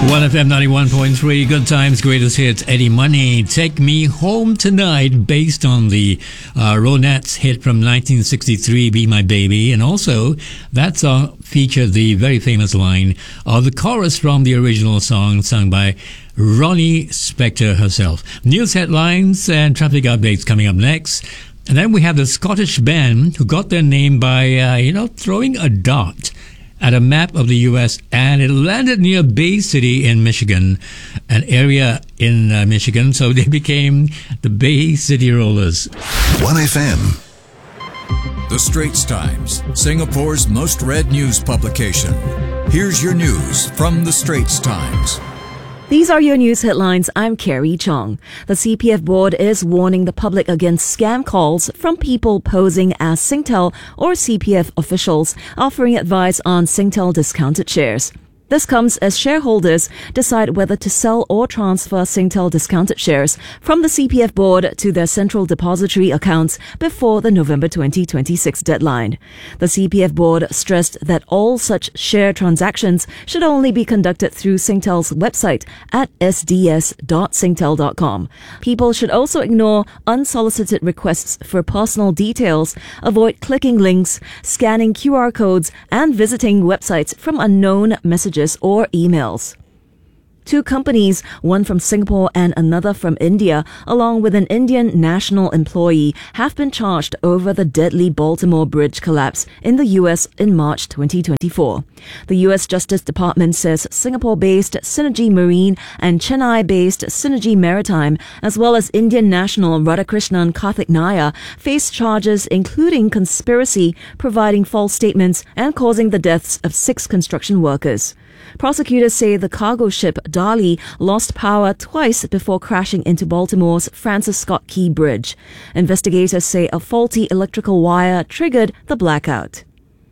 1FM 91.3, Good Times, Greatest Hits, Eddie Money, Take Me Home Tonight, based on the Ronettes hit from 1963, Be My Baby. And also, that song featured the very famous line of the chorus from the original song sung by Ronnie Spector herself. News headlines and traffic updates coming up next. And then we have the Scottish band who got their name by, throwing a dart at a map of the U.S., and it landed near Bay City in Michigan, an area in Michigan, so they became the Bay City Rollers. 1FM. The Straits Times, Singapore's most read news publication. Here's your news from The Straits Times. These are your news headlines. I'm Carrie Chong. The CPF board is warning the public against scam calls from people posing as Singtel or CPF officials offering advice on Singtel discounted shares. This comes as shareholders decide whether to sell or transfer Singtel discounted shares from the CPF board to their central depository accounts before the November 2026 deadline. The CPF board stressed that all such share transactions should only be conducted through Singtel's website at sds.singtel.com. People should also ignore unsolicited requests for personal details, avoid clicking links, scanning QR codes, and visiting websites from unknown messages or emails. Two companies, one from Singapore and another from India, along with an Indian national employee, have been charged over the deadly Baltimore Bridge collapse in the U.S. in March 2024. The U.S. Justice Department says Singapore-based Synergy Marine and Chennai-based Synergy Maritime, as well as Indian national Radhakrishnan Karthik Nair, face charges including conspiracy, providing false statements, and causing the deaths of 6 construction workers. Prosecutors say the cargo ship Dali lost power twice before crashing into Baltimore's Francis Scott Key Bridge. Investigators say a faulty electrical wire triggered the blackout.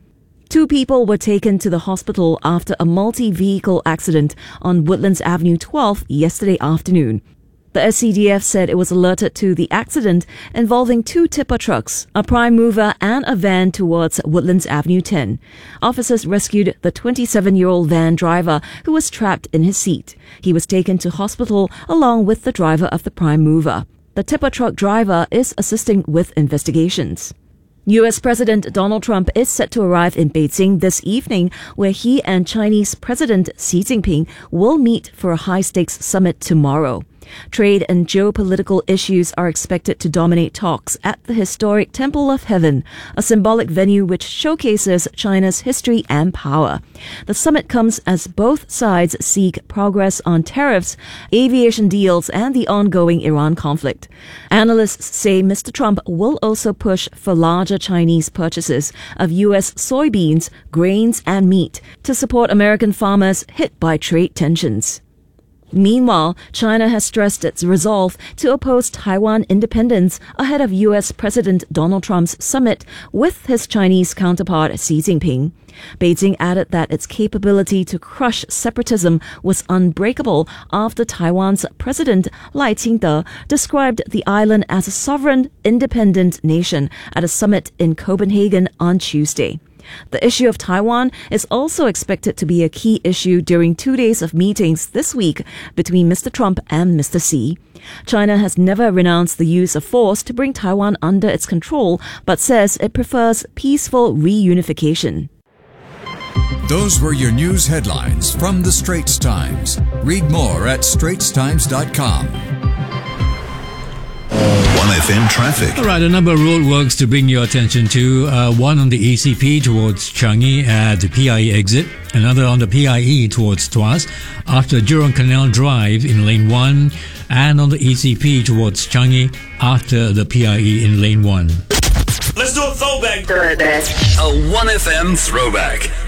2 people were taken to the hospital after a multi-vehicle accident on Woodlands Avenue 12 yesterday afternoon. The SCDF said it was alerted to the accident involving 2 tipper trucks, a prime mover, and a van towards Woodlands Avenue 10. Officers rescued the 27-year-old van driver who was trapped in his seat. He was taken to hospital along with the driver of the prime mover. The tipper truck driver is assisting with investigations. U.S. President Donald Trump is set to arrive in Beijing this evening, where he and Chinese President Xi Jinping will meet for a high-stakes summit tomorrow. Trade and geopolitical issues are expected to dominate talks at the historic Temple of Heaven, a symbolic venue which showcases China's history and power. The summit comes as both sides seek progress on tariffs, aviation deals, and the ongoing Iran conflict. Analysts say Mr. Trump will also push for larger Chinese purchases of U.S. soybeans, grains, and meat to support American farmers hit by trade tensions. Meanwhile, China has stressed its resolve to oppose Taiwan independence ahead of U.S. President Donald Trump's summit with his Chinese counterpart Xi Jinping. Beijing added that its capability to crush separatism was unbreakable after Taiwan's President Lai Ching-te described the island as a sovereign, independent nation at a summit in Copenhagen on Tuesday. The issue of Taiwan is also expected to be a key issue during 2 days of meetings this week between Mr. Trump and Mr. Xi. China has never renounced the use of force to bring Taiwan under its control, but says it prefers peaceful reunification. Those were your news headlines from The Straits Times. Read more at straitstimes.com. 1FM traffic. All right, a number of roadworks to bring your attention to. One on the ECP towards Changi at the PIE exit. Another on the PIE towards Tuas after Jurong Canal Drive in Lane 1. And on the ECP towards Changi after the PIE in Lane 1. Let's do a throwback. A 1FM throwback.